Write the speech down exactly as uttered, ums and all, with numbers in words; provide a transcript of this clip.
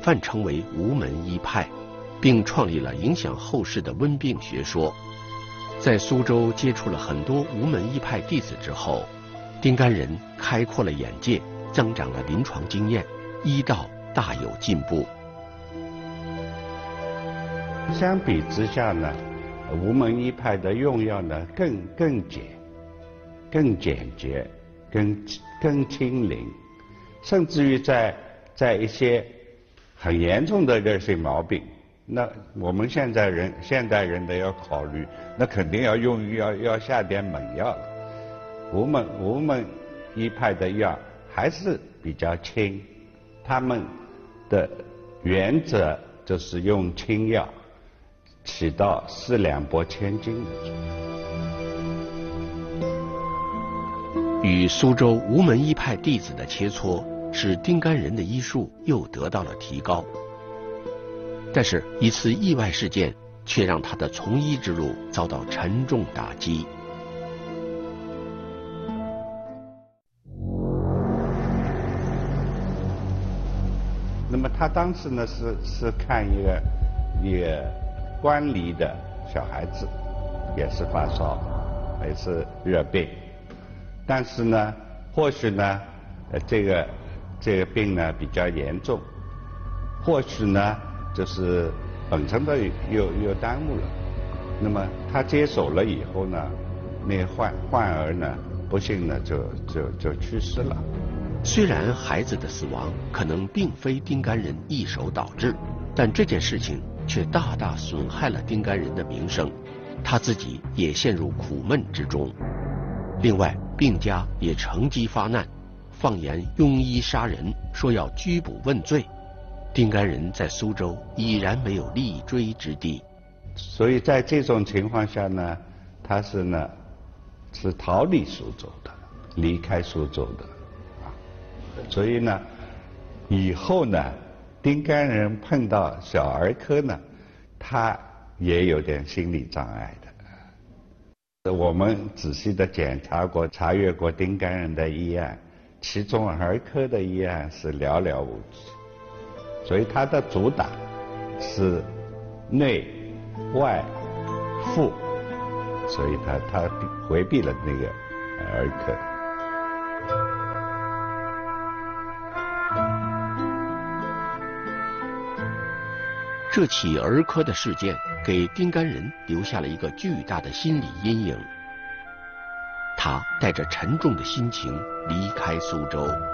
泛称为无门一派，并创立了影响后世的温病学说。在苏州接触了很多无门一派弟子之后，丁甘人开阔了眼界，增长了临床经验，医道大有进步。 相比之下呢，无门一派的用药呢更更简、更简洁、更更清灵，甚至于在在一些很严重的热性毛病，那我们现在人现代人的要考虑，那肯定要用要要下点猛药了。无门无门一派的药还是比较轻，他们的原则就是用轻药，起到四两拨千斤的作用。 与苏州无门一派弟子的切磋，使丁甘人的医术又得到了提高。但是，一次意外事件却让他的从医之路遭到沉重打击。 那么他当时呢是是看一个一个关离的小孩子，也是发烧，也是热病，但是呢，或许呢，呃，这个这个病呢比较严重，或许呢就是本身的又又耽误了。那么他接手了以后呢，那个患患儿呢，不幸呢就就就去世了。 虽然孩子的死亡可能并非丁甘人一手导致，但这件事情却大大损害了丁甘人的名声，他自己也陷入苦闷之中。另外，病家也乘机发难，放言庸医杀人，说要拘捕问罪。丁甘人在苏州已然没有立锥之地， 所以在这种情况下呢，他是呢是逃离苏州的，离开苏州的。所以呢，以后呢，丁甘人碰到小儿科呢，他也有点心理障碍的。我们仔细的检查过、查阅过丁甘人的医案，其中儿科的医案是寥寥无几，所以他的主打是内、外、妇，所以他他回避了那个儿科。 这起儿科的事件给丁甘人留下了一个巨大的心理阴影。他带着沉重的心情离开苏州。